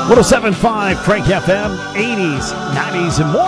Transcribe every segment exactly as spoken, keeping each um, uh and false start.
one oh seven point five Frank F M, eighties, nineties, and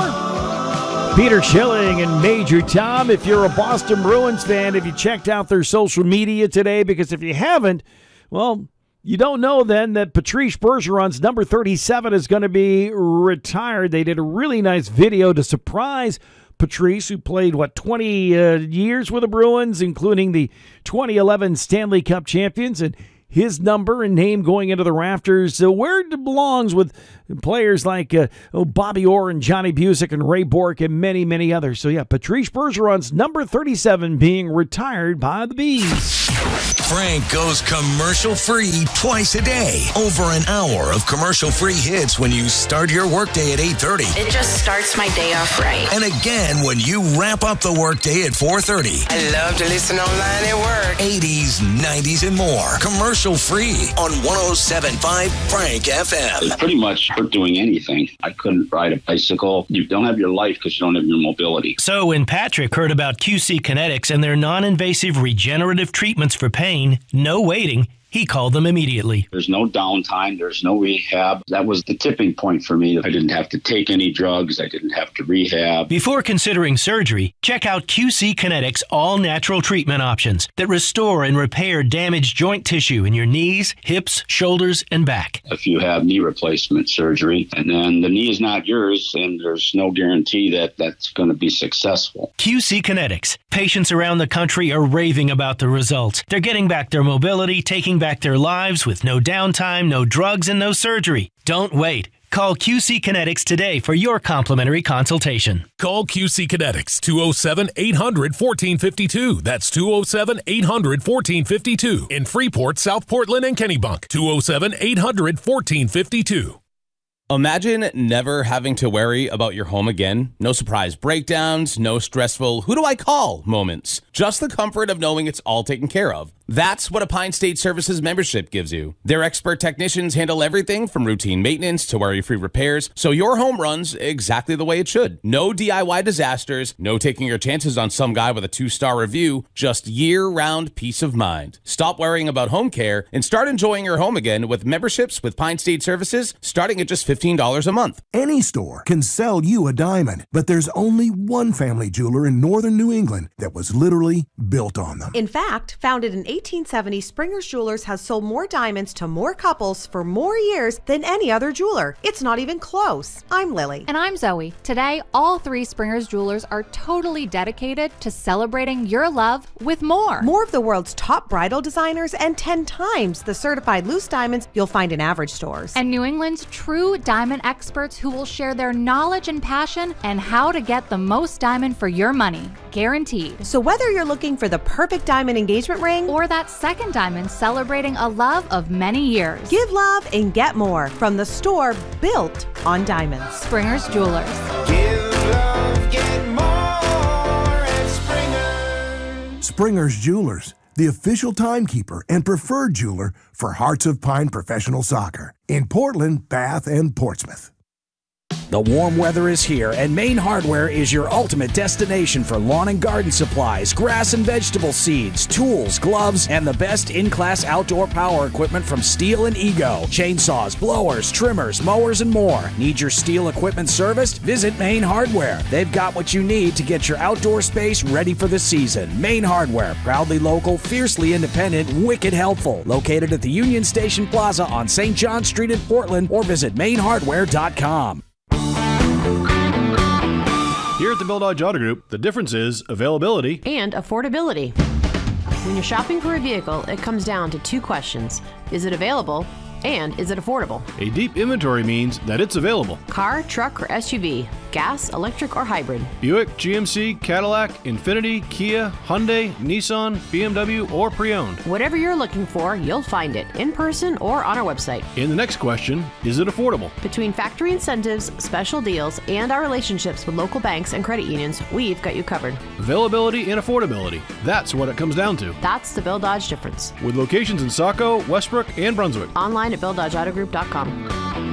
more. Peter Schilling and Major Tom. If you're a Boston Bruins fan, have you checked out their social media today? Because if you haven't, well, you don't know then that Patrice Bergeron's number thirty-seven is going to be retired. They did a really nice video to surprise Patrice, who played, what, twenty uh, years with the Bruins, including the twenty eleven Stanley Cup champions, and his number and name going into the rafters, uh, where it belongs with players like uh, oh, Bobby Orr and Johnny Busick and Ray Bourque and many, many others. So, yeah, Patrice Bergeron's number thirty-seven being retired by the Bees. Frank goes commercial-free twice a day. Over an hour of commercial-free hits when you start your workday at eight thirty. It just starts my day off right. And again when you wrap up the workday at four thirty. I love to listen online at work. eighties, nineties, and more. Commercial-free on one oh seven point five Frank F M. Pretty much hurt doing anything. I couldn't ride a bicycle. You don't have your life because you don't have your mobility. So when Patrick heard about Q C Kinetics and their non-invasive regenerative treatments for pain, no waiting, he called them immediately. There's no downtime. There's no rehab. That was the tipping point for me. I didn't have to take any drugs. I didn't have to rehab. Before considering surgery, check out Q C Kinetics' all-natural treatment options that restore and repair damaged joint tissue in your knees, hips, shoulders, and back. If you have knee replacement surgery, and then the knee is not yours, and there's no guarantee that that's going to be successful. Q C Kinetics. Patients around the country are raving about the results. They're getting back their mobility, taking back their lives with no downtime, no drugs, and no surgery. Don't wait. Call Q C Kinetics today for your complimentary consultation. Call Q C Kinetics, two oh seven, eight hundred, fourteen fifty-two. That's two oh seven, eight hundred, fourteen fifty-two. In Freeport, South Portland, and Kennebunk, two oh seven, eight hundred, fourteen fifty-two. Imagine never having to worry about your home again. No surprise breakdowns, no stressful who do I call moments. Just the comfort of knowing it's all taken care of. That's what a Pine State Services membership gives you. Their expert technicians handle everything from routine maintenance to worry-free repairs, so your home runs exactly the way it should. No D I Y disasters, no taking your chances on some guy with a two-star review, just year-round peace of mind. Stop worrying about home care and start enjoying your home again with memberships with Pine State Services starting at just fifteen dollars a month. Any store can sell you a diamond, but there's only one family jeweler in northern New England that was literally built on them. In fact, founded in eighteen seventy, Springer's Jewelers has sold more diamonds to more couples for more years than any other jeweler. It's not even close. I'm Lily. And I'm Zoe. Today, all three Springer's Jewelers are totally dedicated to celebrating your love with more. More of the world's top bridal designers and ten times the certified loose diamonds you'll find in average stores. And New England's true diamond experts who will share their knowledge and passion and how to get the most diamond for your money. Guaranteed. So whether you're looking for the perfect diamond engagement ring or that second diamond celebrating a love of many years, give love and get more from the store built on diamonds. Springer's Jewelers. Give love, get more at Springer's. Springer's Jewelers, the official timekeeper and preferred jeweler for Hearts of Pine Professional Soccer in Portland, Bath, and Portsmouth. The warm weather is here, and Main Hardware is your ultimate destination for lawn and garden supplies, grass and vegetable seeds, tools, gloves, and the best in-class outdoor power equipment from Steel and Ego. Chainsaws, blowers, trimmers, mowers, and more. Need your Steel equipment serviced? Visit Main Hardware. They've got what you need to get your outdoor space ready for the season. Main Hardware, proudly local, fiercely independent, wicked helpful. Located at the Union Station Plaza on Saint John Street in Portland, or visit main hardware dot com. Here at the Bill Dodge Auto Group, the difference is availability and affordability. When you're shopping for a vehicle, it comes down to two questions. Is it available? And is it affordable? A deep inventory means that it's available. Car, truck, or S U V, gas, electric, or hybrid. Buick, G M C, Cadillac, Infiniti, Kia, Hyundai, Nissan, B M W, or pre-owned. Whatever you're looking for, you'll find it in person or on our website. In the next question, is it affordable? Between factory incentives, special deals, and our relationships with local banks and credit unions, we've got you covered. Availability and affordability. That's what it comes down to. That's the Bill Dodge difference. With locations in Saco, Westbrook, and Brunswick. Online at bill dodge auto group dot com.